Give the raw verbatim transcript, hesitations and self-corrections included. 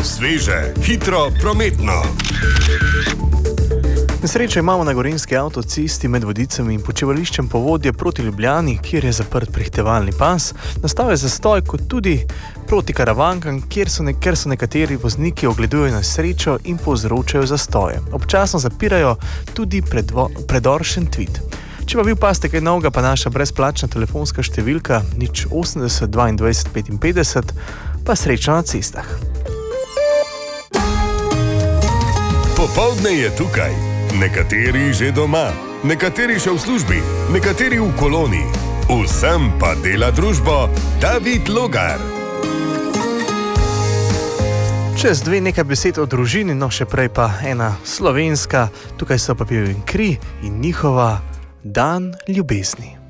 Sveže, hitro, prometno. Nesrečo imamo na gorenjski avtocesti med Vodicami in počivališčem Povodje proti Ljubljani, kjer je zaprt prehitevalni pas. Nastal je zastoj kot tudi proti Karavankam, kjer so, ne, ker so nekateri vozniki ogledujejo nesrečo in povzročajo zastoje. Občasno zapirajo tudi predvo, predor Šentvid. Če pa vi opazite kaj novega, pa naša brezplačna telefonska številka nič osemdeset dvaindvajset petinpetdeset, pa srečno na cestah. Popoldne je tukaj. Nekateri že doma, nekateri še v službi, nekateri v koloni. Vsem pa dela družbo David Logar. Čez dve nekaj besed o družini, no še prej pa ena slovenska. Tukaj so pa Pijo in kri in njihova Dan ljubezni.